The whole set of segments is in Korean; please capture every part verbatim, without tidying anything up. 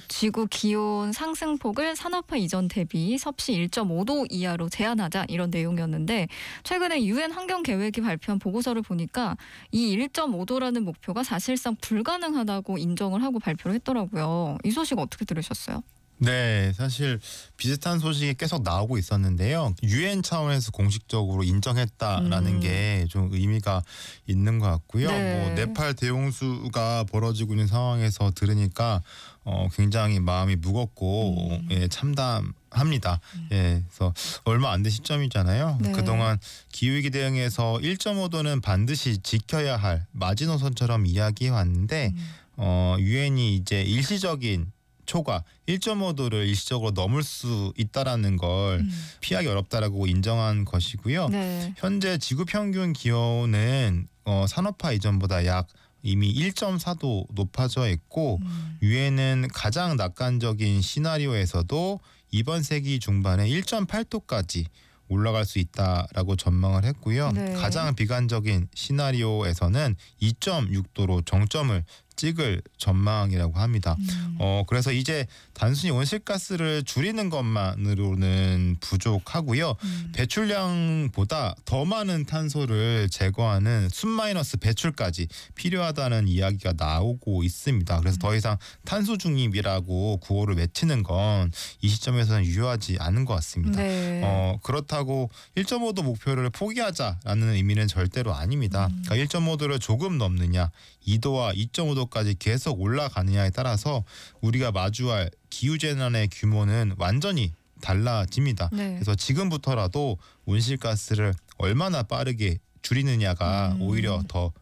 지구 기온 상승폭을 산업화 이전 대비 섭씨 일 점 오 도 이하로 제한하자 이런 내용이었는데 최근에 유엔 환경계획이 발표한 보고서를 보니까 이 일 점 오 도라는 목표가 사실상 불가능하다고 인정을 하고 발표를 했더라고요. 이 소식 어떻게 들으셨어요? 네, 사실 비슷한 소식이 계속 나오고 있었는데요. 유엔 차원에서 공식적으로 인정했다라는 음. 게 좀 의미가 있는 것 같고요. 네. 뭐 네팔 대홍수가 벌어지고 있는 상황에서 들으니까 어, 굉장히 마음이 무겁고 음. 예, 참담합니다. 음. 예, 그래서 얼마 안 된 시점이잖아요. 네. 그동안 기후위기 대응에서 일 점 오 도는 반드시 지켜야 할 마지노선처럼 이야기해 왔는데 음. 어, 유엔이 이제 일시적인 초과 일 점 오 도를 일시적으로 넘을 수 있다라는 걸 음. 피하기 어렵다라고 인정한 것이고요. 네. 현재 지구 평균 기온은 어, 산업화 이전보다 약 이미 일 점 사 도 높아져 있고 음. 유엔은 가장 낙관적인 시나리오에서도 이번 세기 중반에 일 점 팔 도까지 올라갈 수 있다라고 전망을 했고요. 네. 가장 비관적인 시나리오에서는 이 점 육 도로 정점을 찍을 전망이라고 합니다. 음. 어 그래서 이제 단순히 온실가스를 줄이는 것만으로는 부족하고요. 음. 배출량보다 더 많은 탄소를 제거하는 순 마이너스 배출까지 필요하다는 이야기가 나오고 있습니다. 그래서 더 이상 탄소 중립이라고 구호를 외치는 건 이 시점에서는 유효하지 않은 것 같습니다. 네. 어 그렇다고 일 점 오 도 목표를 포기하자라는 의미는 절대로 아닙니다. 음. 그러니까 일 점 오 도를 조금 넘느냐 이 도와 이 점 오 도까지 계속 올라가느냐에 따라서 우리가 마주할 기후재난의 규모는 완전히 달라집니다. 네. 그래서 지금부터라도 온실가스를 얼마나 빠르게 줄이느냐가 음. 오히려 더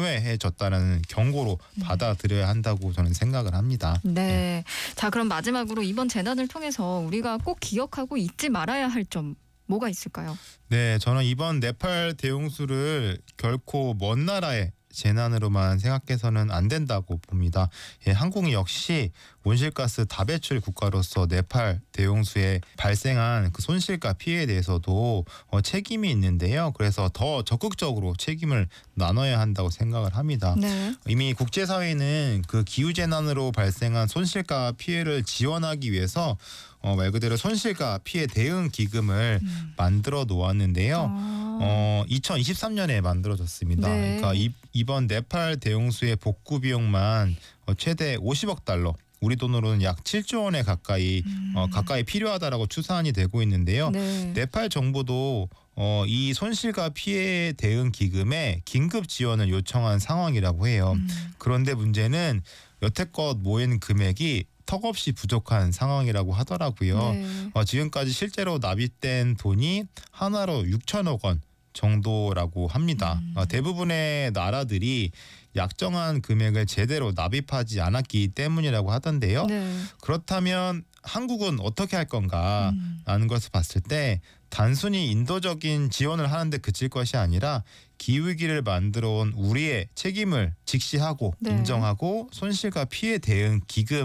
중요해졌다는 경고로 받아들여야 한다고 저는 생각을 합니다. 네. 자, 그럼 마지막으로 이번 재난을 통해서 우리가 꼭 기억하고 잊지 말아야 할 점 뭐가 있을까요? 네, 저는 이번 네팔 대홍수를 결코 먼 나라의 재난으로만 생각해서는 안 된다고 봅니다. 예, 한국 역시 온실가스 다배출 국가로서 네팔 대홍수에 발생한 그 손실과 피해에 대해서도 어, 책임이 있는데요. 그래서 더 적극적으로 책임을 나눠야 한다고 생각을 합니다. 네. 이미 국제사회는 그 기후재난으로 발생한 손실과 피해를 지원하기 위해서 어, 말 그대로 손실과 피해 대응 기금을 음. 만들어 놓았는데요. 아. 어, 이천이십삼 년에 만들어졌습니다. 네. 그러니까 이, 이번 네팔 대홍수의 복구 비용만 어, 최대 오십억 달러, 우리 돈으로는 약 칠조 원에 가까이 음. 어, 가까이 필요하다라고 추산이 되고 있는데요. 네. 네팔 정부도 어, 이 손실과 피해 대응 기금에 긴급 지원을 요청한 상황이라고 해요. 음. 그런데 문제는 여태껏 모인 금액이 턱없이 부족한 상황이라고 하더라고요. 네. 어, 지금까지 실제로 납입된 돈이 하나로 육천억 원 정도라고 합니다. 음. 어, 대부분의 나라들이 약정한 금액을 제대로 납입하지 않았기 때문이라고 하던데요. 네. 그렇다면 한국은 어떻게 할 건가 음. 라는 것을 봤을 때 단순히 인도적인 지원을 하는데 그칠 것이 아니라 기후위기를 만들어 온 우리의 책임을 직시하고 네. 인정하고 손실과 피해 대응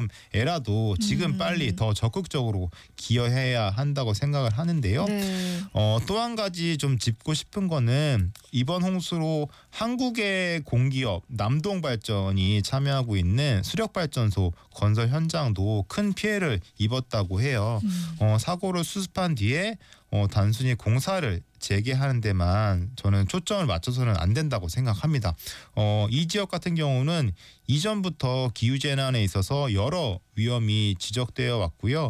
기금에라도 지금 음. 빨리 더 적극적으로 기여해야 한다고 생각을 하는데요. 네. 어, 또 한 가지 좀 짚고 싶은 거는 이번 홍수로 한국의 공기업 남동발전이 참여하고 있는 수력발전소 건설 현장도 큰 피해를 입었다고 해요. 음. 어, 사고를 수습한 뒤에 어, 단순히 공사를 재개하는 데만 저는 초점을 맞춰서는 안 된다고 생각합니다. 어, 이 지역 같은 경우는 이전부터 기후재난에 있어서 여러 위험이 지적되어 왔고요.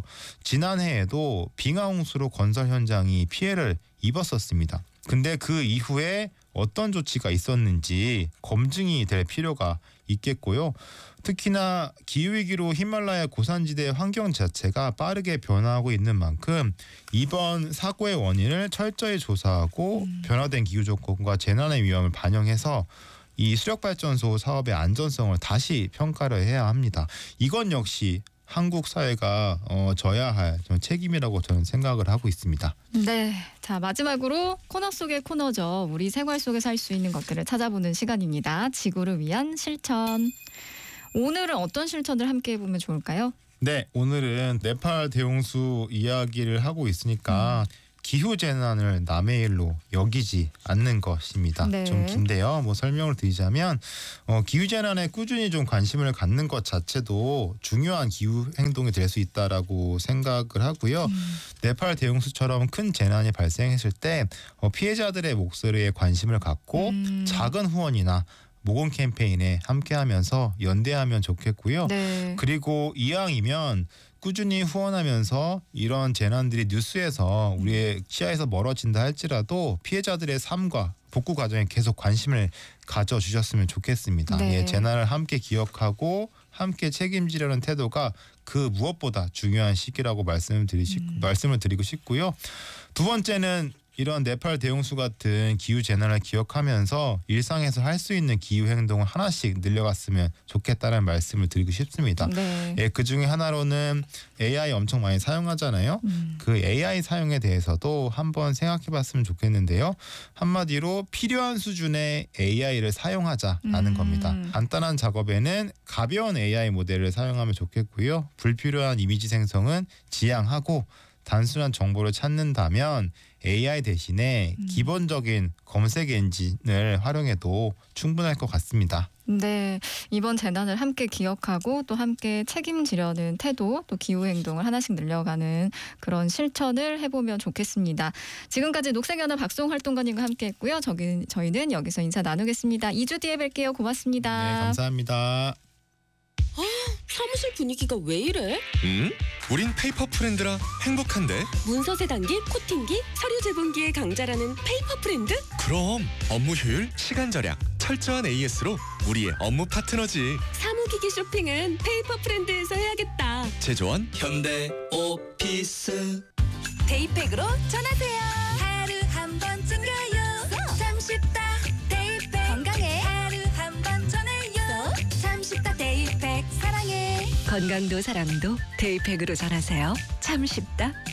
지난해에도 빙하홍수로 건설 현장이 피해를 입었었습니다. 근데 그 이후에 어떤 조치가 있었는지 검증이 될 필요가 있겠고요. 특히나 기후위기로 히말라야 고산지대 환경 자체가 빠르게 변화하고 있는 만큼 이번 사고의 원인을 철저히 조사하고 음. 변화된 기후 조건과 재난의 위험을 반영해서 이 수력발전소 사업의 안전성을 다시 평가를 해야 합니다. 이건 역시 한국 사회가 어, 져야 할 책임이라고 저는 생각을 하고 있습니다. 네. 자, 마지막으로 코너 속의 코너죠. 우리 생활 속에서 할 수 있는 것들을 찾아보는 시간입니다. 지구를 위한 실천. 오늘은 어떤 실천을 함께 해보면 좋을까요? 네, 오늘은 네팔 대홍수 이야기를 하고 있으니까 음. 기후 재난을 남의 일로 여기지 않는 것입니다. 네. 좀 긴데요. 뭐 설명을 드리자면 어, 기후 재난에 꾸준히 좀 관심을 갖는 것 자체도 중요한 기후 행동이 될 수 있다라고 생각을 하고요. 음. 네팔 대홍수처럼 큰 재난이 발생했을 때 어, 피해자들의 목소리에 관심을 갖고 음. 작은 후원이나 모금 캠페인에 함께하면서 연대하면 좋겠고요. 네. 그리고 이왕이면 꾸준히 후원하면서 이런 재난들이 뉴스에서 우리의 시야에서 멀어진다 할지라도 피해자들의 삶과 복구 과정에 계속 관심을 가져주셨으면 좋겠습니다. 네. 예, 재난을 함께 기억하고 함께 책임지려는 태도가 그 무엇보다 중요한 시기라고 말씀을, 드리시, 음. 말씀을 드리고 싶고요. 두 번째는 이런 네팔 대홍수 같은 기후 재난을 기억하면서 일상에서 할 수 있는 기후 행동을 하나씩 늘려갔으면 좋겠다는 말씀을 드리고 싶습니다. 네. 예, 그 중에 하나로는 에이아이 엄청 많이 사용하잖아요. 음. 그 에이아이 사용에 대해서도 한번 생각해봤으면 좋겠는데요. 한마디로 필요한 수준의 에이아이를 사용하자라는 음. 겁니다. 간단한 작업에는 가벼운 에이아이 모델을 사용하면 좋겠고요. 불필요한 이미지 생성은 지양하고 단순한 정보를 찾는다면 에이아이 대신에 음. 기본적인 검색 엔진을 활용해도 충분할 것 같습니다. 네, 이번 재난을 함께 기억하고 또 함께 책임지려는 태도, 또 기후 행동을 하나씩 늘려가는 그런 실천을 해보면 좋겠습니다. 지금까지 녹색연합 박수홍 활동가님과 함께했고요. 저기, 저희는 여기서 인사 나누겠습니다. 이 주 뒤에 뵐게요. 고맙습니다. 네, 감사합니다. 사무실 분위기가 왜 이래? 음? 우린 페이퍼 프렌드라 행복한데? 문서 세단기, 코팅기, 서류 제본기의 강자라는 페이퍼 프렌드? 그럼 업무 효율, 시간 절약, 철저한 에이에스로 우리의 업무 파트너지. 사무기기 쇼핑은 페이퍼 프렌드에서 해야겠다. 제조원 현대 오피스. 데이팩으로 전하세요. 하루 한 번쯤 가요. 참 쉽다. 데이팩. 건강해. 하루 한 번 전해요. 참 쉽다. 데이팩. 사랑해. 건강도 사랑도 데이팩으로 전하세요. 참 쉽다.